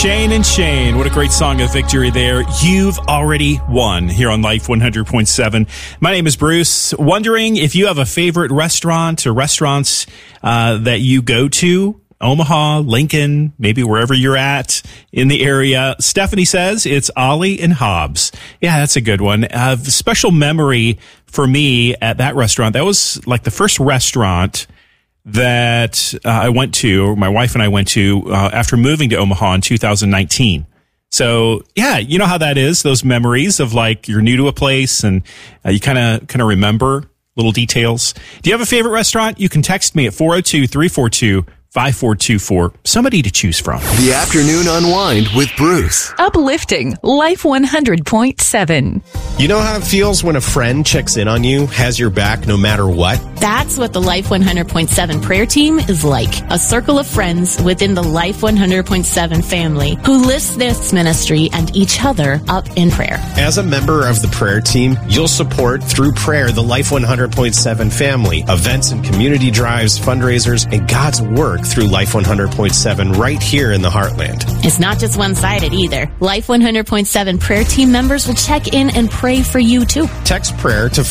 Shane and Shane. What a great song of victory there. You've already won here on Life 100.7. My name is Bruce. Wondering if you have a favorite restaurant or restaurants that you go to. Omaha, Lincoln, maybe wherever you're at in the area. Stephanie says it's Ollie and Hobbs. Yeah, that's a good one. A special memory for me at that restaurant. That was like the first restaurant that I went to, my wife and I went to after moving to Omaha in 2019. So yeah, you know how that is, those memories of like you're new to a place and you kind of remember little details. Do you have a favorite restaurant? You can text me at 402-342-5424. Somebody to choose from. The Afternoon Unwind with Bruce. Uplifting Life 100.7. You know how it feels when a friend checks in on you, has your back no matter what? That's what the Life 100.7 prayer team is like. A circle of friends within the Life 100.7 family who lifts this ministry and each other up in prayer. As a member of the prayer team, you'll support through prayer the Life 100.7 family, events and community drives, fundraisers, and God's work through Life 100.7 right here in the Heartland. It's not just one-sided either. Life 100.7 prayer team members will check in and pray for you too. Text prayer to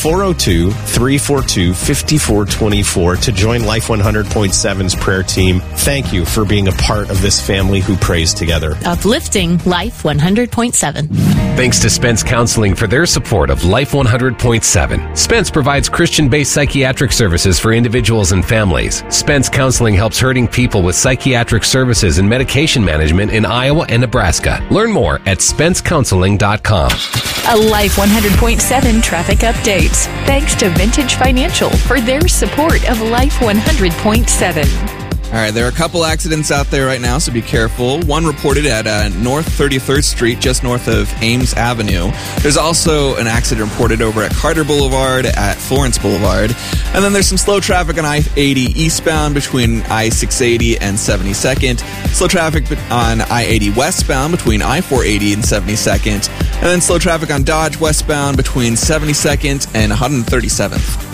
402-342-5424 to join Life 100.7's prayer team. Thank you for being a part of this family who prays together. Uplifting Life 100.7. Thanks to Spence Counseling for their support of Life 100.7. Spence provides Christian-based psychiatric services for individuals and families. Spence Counseling helps hurting people with psychiatric services and medication management in Iowa and Nebraska. Learn more at SpenceCounseling.com. A Life 100.7 traffic update. Thanks to Vintage Financial for their support of Life 100.7. All right, there are a couple accidents out there right now, so be careful. One reported at North 33rd Street, just north of Ames Avenue. There's also an accident reported over at Carter Boulevard, at Florence Boulevard. And then there's some slow traffic on I-80 eastbound between I-680 and 72nd. Slow traffic on I-80 westbound between I-480 and 72nd. And then slow traffic on Dodge westbound between 72nd and 137th.